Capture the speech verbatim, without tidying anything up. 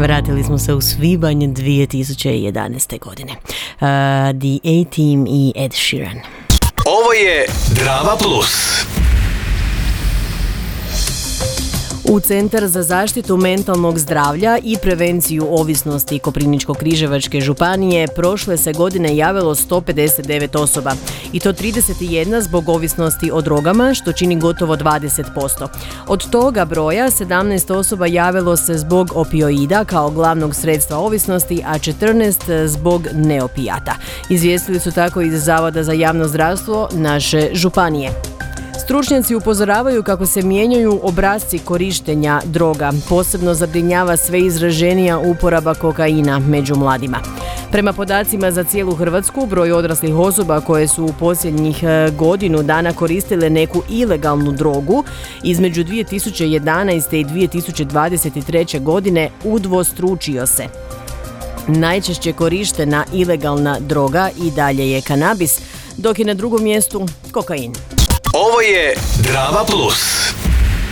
Vratili smo se u svibanj dvije tisuće jedanaeste godine. Uh, The A-Team i Ed Sheeran. Ovo je Drama Plus. U Centar za zaštitu mentalnog zdravlja i prevenciju ovisnosti Koprivničko-križevačke županije prošle se godine javilo sto pedeset devet osoba, i to trideset jedna zbog ovisnosti o drogama, što čini gotovo dvadeset posto. Od toga broja sedamnaest osoba javilo se zbog opioida kao glavnog sredstva ovisnosti, a četrnaest zbog neopijata. Izvijestili su tako iz Zavoda za javno zdravstvo naše županije. Stručnjaci upozoravaju kako se mijenjaju obrasci korištenja droga. Posebno zabrinjava sve izraženija uporaba kokaina među mladima. Prema podacima za cijelu Hrvatsku, broj odraslih osoba koje su u posljednjih godinu dana koristile neku ilegalnu drogu između dvije tisuće jedanaeste i dvije tisuće dvadeset treće godine udvostručio se. Najčešće korištena ilegalna droga i dalje je kanabis, dok je na drugom mjestu kokain. Ovo je Drama Plus.